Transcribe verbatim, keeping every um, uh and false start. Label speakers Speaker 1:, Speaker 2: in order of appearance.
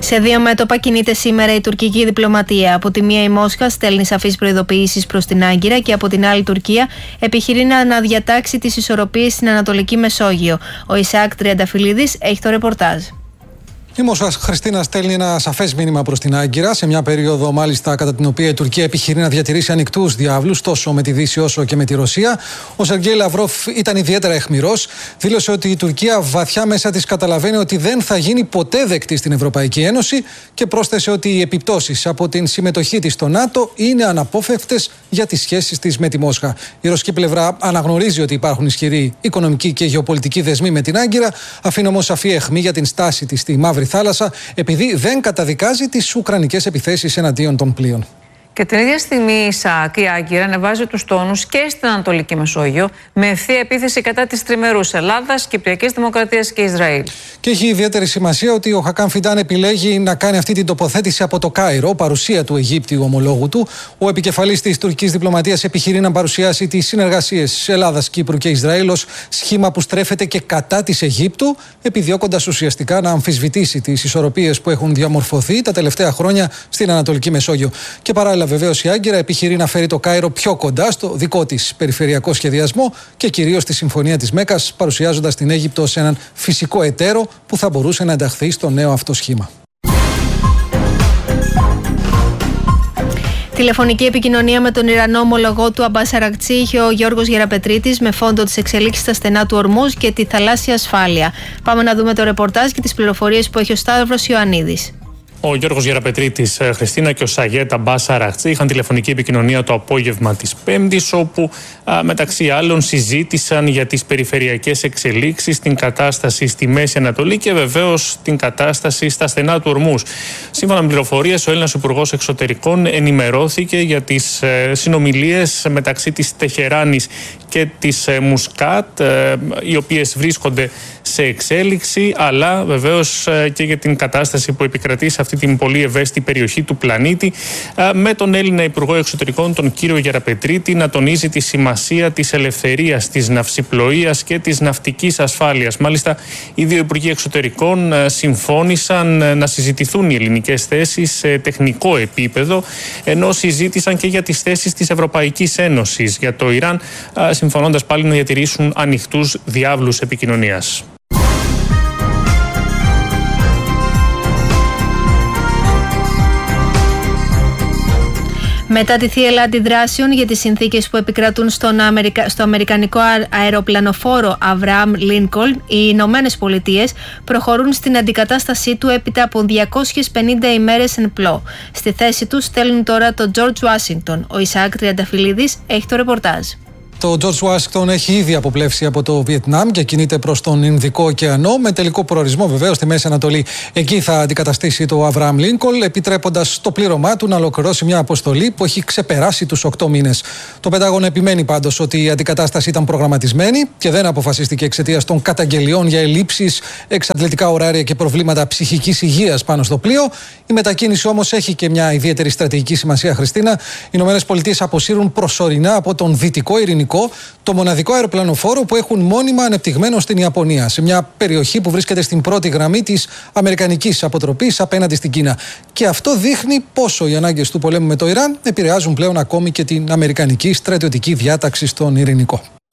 Speaker 1: Σε δύο μέτωπα κινείται σήμερα η τουρκική διπλωματία. Από τη μία η Μόσχα στέλνει σαφείς προειδοποιήσεις προς την Άγκυρα και από την άλλη η Τουρκία επιχειρεί να αναδιατάξει τις ισορροπίες στην Ανατολική Μεσόγειο. Ο Ισαάκ Τριανταφυλλίδης έχει το ρεπορτάζ.
Speaker 2: Η Μόσχα, Χριστίνα, στέλνει ένα σαφές μήνυμα προς την Άγκυρα, σε μια περίοδο μάλιστα κατά την οποία η Τουρκία επιχειρεί να διατηρήσει ανοιχτούς διάβλους τόσο με τη Δύση όσο και με τη Ρωσία. Ο Σεργέη Λαυρόφ ήταν ιδιαίτερα αιχμηρός. Δήλωσε ότι η Τουρκία βαθιά μέσα της καταλαβαίνει ότι δεν θα γίνει ποτέ δεκτή στην Ευρωπαϊκή Ένωση και πρόσθεσε ότι οι επιπτώσεις από την συμμετοχή της στο ΝΑΤΟ είναι αναπόφευκτες για τις σχέσεις της με τη Μόσχα. Η ρωσική πλευρά αναγνωρίζει ότι υπάρχουν ισχυροί οικονομικοί και γεωπολιτικοί δεσμοί με την Άγκυρα, αφήνει όμως σαφή αιχμή για την στάση της στη Μαύρη Θάλασσα, επειδή δεν καταδικάζει τις ουκρανικές επιθέσεις εναντίον των πλοίων.
Speaker 3: Και την ίδια στιγμή η ΣΑΚ, η Άγκυρα, ανεβάζει τους τόνους και στην Ανατολική Μεσόγειο με ευθεία επίθεση κατά της τριμερούς Ελλάδας, Κυπριακής Δημοκρατίας και Ισραήλ.
Speaker 2: Και έχει ιδιαίτερη σημασία ότι ο Χακάν Φιντάν επιλέγει να κάνει αυτή την τοποθέτηση από το Κάιρο, παρουσία του Αιγύπτιου ομολόγου του. Ο επικεφαλής της τουρκικής διπλωματίας επιχειρεί να παρουσιάσει τις συνεργασίες Ελλάδας, Κύπρου και Ισραήλ ως σχήμα που στρέφεται και κατά της Αιγύπτου, επιδιώκοντας ουσιαστικά να αμφισβητήσει τις ισορροπίες που έχουν διαμορφωθεί τα τελευταία χρόνια στην Ανατολική Μεσόγειο. Και παράλληλα, βεβαίως, η Άγκυρα επιχειρεί να φέρει το Κάιρο πιο κοντά στο δικό της περιφερειακό σχεδιασμό και κυρίως στη Συμφωνία της Μέκας, παρουσιάζοντας την Αίγυπτο ως έναν φυσικό εταίρο που θα μπορούσε να ενταχθεί στο νέο αυτό σχήμα.
Speaker 1: Τηλεφωνική επικοινωνία με τον Ιρανό ομολογό του Αμπάς Αρακτσί είχε ο Γιώργος Γεραπετρίτης με φόντο τις εξελίξεις στα στενά του Ορμούζ και τη θαλάσσια ασφάλεια. Πάμε να δούμε το ρεπορτάζ και τις πληροφορίες που έχει ο Σταύρος Ιωαννίδης.
Speaker 4: Ο Γιώργος Γεραπετρίτης, Χριστίνα και ο Σαγέτ Αμπάς Αρακτσί είχαν τηλεφωνική επικοινωνία το απόγευμα της Πέμπτης, όπου α, μεταξύ άλλων συζήτησαν για τις περιφερειακές εξελίξεις, την κατάσταση στη Μέση Ανατολή και βεβαίως την κατάσταση στα στενά του Ορμούζ. Σύμφωνα με πληροφορίες, ο Έλληνας Υπουργός Εξωτερικών ενημερώθηκε για τις ε, συνομιλίες μεταξύ της Τεχεράνης και της ε, Μουσκάτ, ε, οι οποίες βρίσκονται σε εξέλιξη, αλλά βεβαίως ε, και για την κατάσταση που επικρατεί σε αυτή την πολύ ευαίσθητη περιοχή του πλανήτη, με τον Έλληνα Υπουργό Εξωτερικών, τον κύριο Γεραπετρίτη, να τονίζει τη σημασία της ελευθερίας, της ναυσιπλοείας και της ναυτικής ασφάλειας. Μάλιστα, οι δύο Υπουργοί Εξωτερικών συμφώνησαν να συζητηθούν οι ελληνικές θέσεις σε τεχνικό επίπεδο, ενώ συζήτησαν και για τις θέσεις της Ευρωπαϊκής Ένωσης για το Ιράν, συμφωνώντας πάλι να διατηρήσουν ανοιχτούς διάβλους επικοινωνίας.
Speaker 1: Μετά τη θύελλα αντιδράσεων για τις συνθήκες που επικρατούν στον Αμερικα... στο αμερικανικό αεροπλανοφόρο Αβραάμ Λίνκολν, οι Ηνωμένες Πολιτείες προχωρούν στην αντικατάστασή του έπειτα από διακόσιες πενήντα ημέρες εν πλώ. Στη θέση του στέλνουν τώρα τον Τζορτζ Ουάσιγκτον. Ο Ισαάκ Τριανταφυλλίδης έχει το ρεπορτάζ.
Speaker 2: Το Τζορτζ Ουάσιγκτον έχει ήδη αποπλεύσει από το Βιετνάμ και κινείται προς τον Ινδικό ωκεανό, με τελικό προορισμό βεβαίως στη Μέση Ανατολή. Εκεί θα αντικαταστήσει το Αβραάμ Λίνκολν, επιτρέποντας το πλήρωμά του να ολοκληρώσει μια αποστολή που έχει ξεπεράσει τους οκτώ μήνες. Το Πεντάγωνο επιμένει πάντως ότι η αντικατάσταση ήταν προγραμματισμένη και δεν αποφασίστηκε εξαιτίας των καταγγελιών για ελλείψεις, εξαντλητικά ωράρια και προβλήματα ψυχικής υγείας πάνω στο πλοίο. Η μετακίνηση όμως έχει και μια ιδιαίτερη στρατηγική σημασία, Χριστίνα. Οι Ηνωμένες Πολιτείες αποσύρουν προσωρινά από τον Δυτικό Ειρηνικό το μοναδικό αεροπλανοφόρο που έχουν μόνιμα ανεπτυγμένο στην Ιαπωνία, σε μια περιοχή που βρίσκεται στην πρώτη γραμμή της αμερικανικής αποτροπής απέναντι στην Κίνα. Και αυτό δείχνει πόσο οι ανάγκες του πολέμου με το Ιράν επηρεάζουν πλέον ακόμη και την αμερικανική στρατιωτική διάταξη στον Ειρηνικό.